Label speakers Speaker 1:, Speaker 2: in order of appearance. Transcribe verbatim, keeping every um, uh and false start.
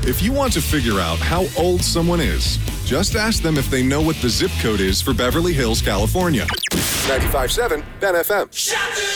Speaker 1: If you want to figure out how old someone is, just ask them if they know what the zip code is for Beverly Hills, California. ninety-five point seven Ben F M.